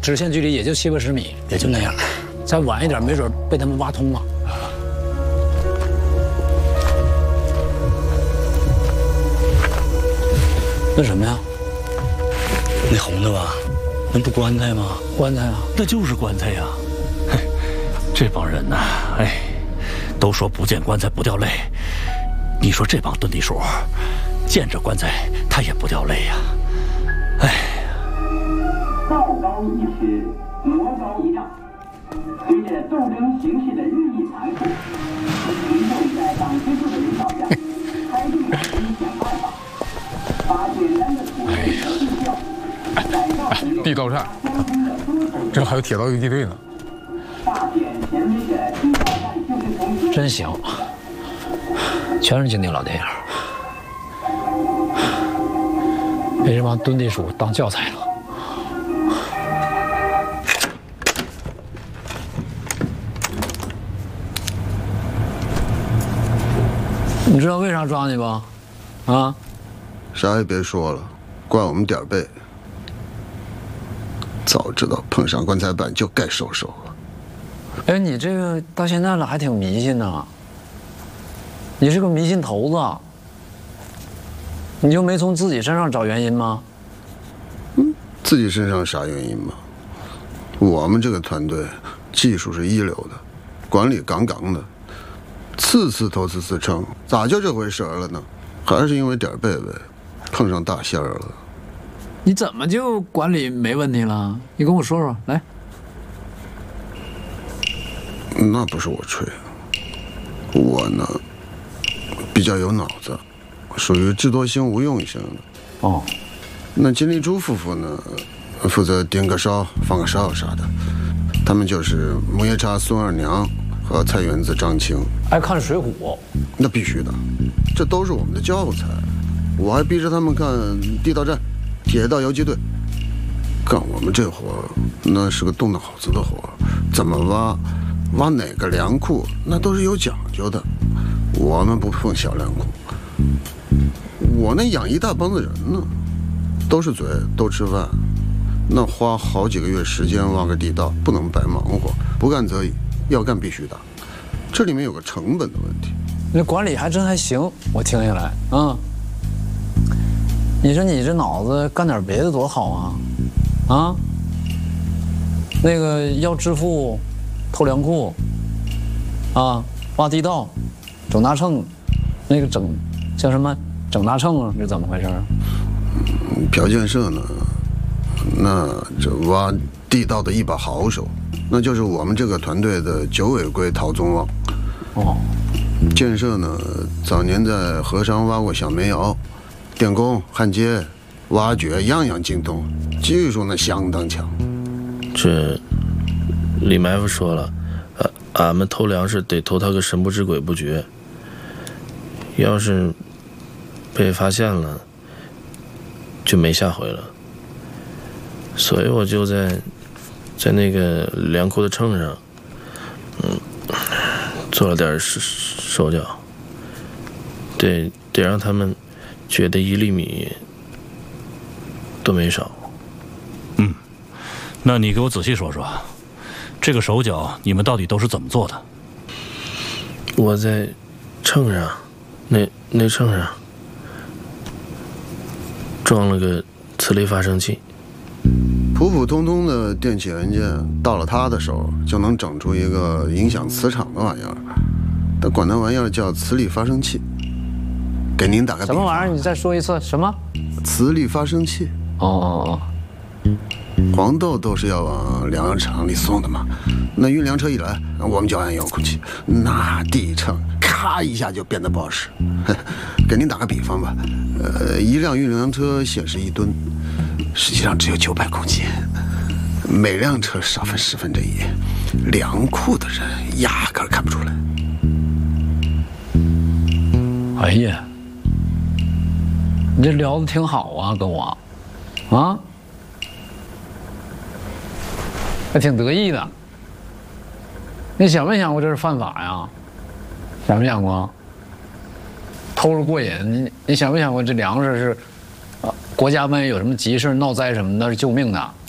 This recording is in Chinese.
直线距离也就70-80米，也就那样。再晚一点，没准被他们挖通了。那什么呀？ 那红的吧？那不棺材吗？ 棺材啊！ 那就是棺材呀！嘿，这帮人呐，哎，都说不见棺材不掉泪。你说这帮遁地鼠，见着棺材他也不掉泪呀！哎。 道高一尺，魔高一丈。随着斗争形势的日益残酷，民众在党支部的领导下，开动了想办法，把简单的土地和地窖改造成地道战，这还有铁道游击队呢。 大典前威的地道战就是从真行，全是经典老电影，被这帮遁地鼠当教材了。你知道为啥抓你吧？啊？ 啥也别说了，怪我们点儿背。早知道碰上棺材板就该收手了。 哎，你这个到现在了还挺迷信呢。你是个迷信头子，你就没从自己身上找原因吗？ 自己身上啥原因吗？我们这个团队技术是一流的，管理杠杠的。次次投次次称，咋就这回事了呢？还是因为点儿背呗，碰上大仙儿了。 你怎么就管理没问题了？你跟我说说，来。 那不是我吹，我呢比较有脑子，属于智多星无用型的。 哦， 那金立珠夫妇呢，负责点个烧、放个哨啥的，他们就是木叶叉孙二娘和菜园子张青。 爱看《水浒》， 那必须的，这都是我们的教材。我还逼着他们看地道战、铁道游击队。干我们这活，那是个动脑子的活，怎么挖哪个粮库，那都是有讲究的。我们不碰小粮库。我那养一大帮子人呢，都是嘴，都吃饭。那花好几个月时间挖个地道，不能白忙活，不干则已，要干必须打。这里面有个成本的问题。 那管理还真还行，我听下来啊。你说你这脑子干点别的多好啊！啊，那个要致富，偷粮库，啊，挖地道，整大秤，那个整叫什么整大秤啊？是怎么回事？ 朴建设呢？那这挖地道的一把好手，那就是我们这个团队的九尾龟陶宗旺。 哦， 建设呢，早年在河上挖过小煤窑，电工、焊接、挖掘样样精通，技术那相当强。 这李埋伏说了，俺们偷粮食得偷他个神不知鬼不觉，要是被发现了，就没下回了。所以我就在那个粮库的秤上，做了点手脚，得让他们觉得1粒米都没少。 那你给我仔细说说，这个手脚你们到底都是怎么做的？ 我在秤上，那秤上装了个磁力发生器。 普普通通的电器元件到了他的手，就能整出一个影响磁场的玩意儿。他管那玩意儿叫磁力发生器。给您打个比方， 什么玩意儿？你再说一次，什么？ 磁力发生器。 哦。 黄豆都是要往粮药厂里送的嘛，那运粮车一来，我们就按遥控器，那地秤咔一下就变得不好使。给您打个比方吧，一辆运粮车显示1吨，实际上只有900公斤，每辆车少分1/10，粮库的人压根儿看不出来。 哎呀，你这聊得挺好啊，跟我，啊？还挺得意的。你想没想过这是犯法呀？想没想过？偷着过瘾，你想没想过这粮食是，国家万一有什么急事闹灾什么的，是救命的。